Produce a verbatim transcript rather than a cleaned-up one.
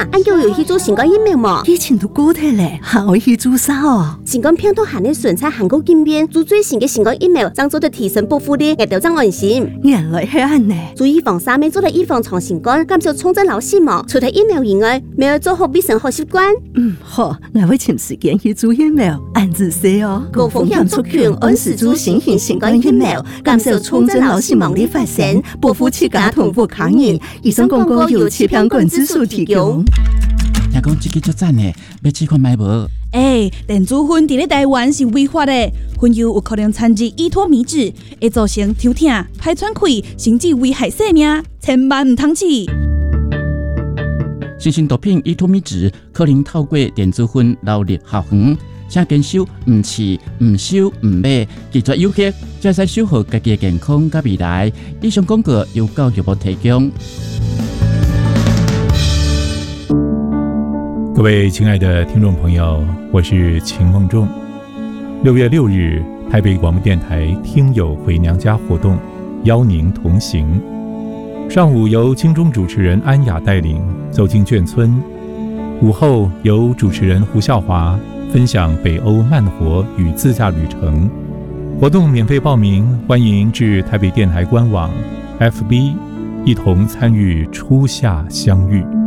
啊，俺又有去做新冠疫苗嘛？ 以前都过体嘞，还会去做啥哦？ 新冠病毒含的纯菜韩国经验，做最新嘅新冠疫苗，将做的提升保护力，也调整安心。 原来系安呢。 注意防三面做的预防长新冠，减少重症老死亡。除咗疫苗以外，咪要做好卫生好习惯。 嗯，好，我会请时间去做疫苗，按自说哦。 高风险族群按时做新型新冠疫苗，减少重症老死亡的发生，保护自家同步抗疫。以上广告由气象管制署提供。 听讲这个足赞的，要试看买无？ 哎，电子烟伫咧台湾是违法的，烟油有可能掺入依托米酯，会造成头痛、排喘气，甚至危害生命，千万唔通试。 新型毒品依托米酯可能透过电子烟流入校园，请坚守唔试、唔收、唔买，拒绝有效，才使守护家己的健康甲未来。以上广告由教育部提供。 各位亲爱的听众朋友，我是秦梦仲。六月六日，台北广播电台听友回娘家活动，邀您同行。上午由金钟主持人安雅带领走进眷村，午后由主持人胡孝华分享北欧慢活与自驾旅程。活动免费报名，欢迎至台北电台官网 F B 一同参与初夏相遇。